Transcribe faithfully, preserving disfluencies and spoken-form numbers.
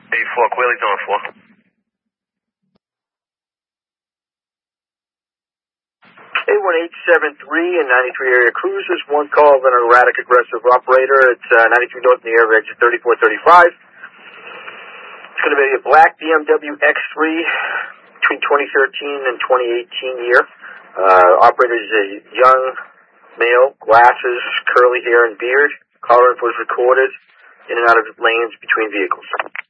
eight four, clearly zone four. eight one eight seven three and ninety-three area cruisers, one call of an erratic aggressive operator. It's uh, ninety-three north in the air, exit thirty-four thirty-five. It's going to be a black B M W X three between twenty thirteen and twenty eighteen year. Uh, operator is a young male, glasses, curly hair and beard. Caller info is recorded in and out of lanes between vehicles.